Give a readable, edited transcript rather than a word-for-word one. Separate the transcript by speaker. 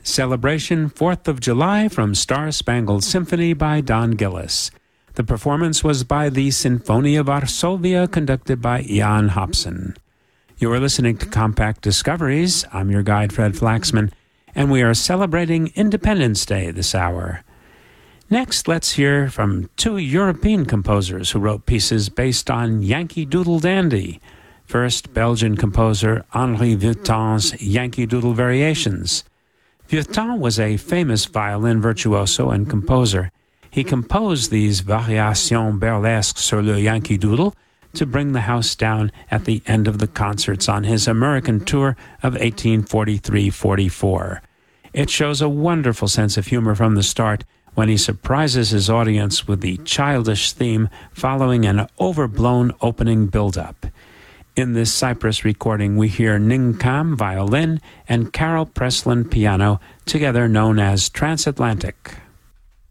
Speaker 1: Celebration 4th of July from Star-Spangled Symphony by Don Gillis. The performance was by the Sinfonia Varsovia, conducted by Jan Hobson. You are listening to Compact Discoveries. I'm your guide, Fred Flaxman, and we are celebrating Independence Day this hour. Next, let's hear from two European composers who wrote pieces based on Yankee Doodle Dandy. First, Belgian composer Henri Vieuxtemps' Yankee Doodle Variations. Vieuxtemps was a famous violin virtuoso and composer. He composed these variations burlesques sur le Yankee Doodle to bring the house down at the end of the concerts on his American tour of 1843-44. It shows a wonderful sense of humor from the start when he surprises his audience with the childish theme following an overblown opening build-up. In this Cyprus recording, we hear Ning Kam violin and Carol Preslin piano, together known as Transatlantic.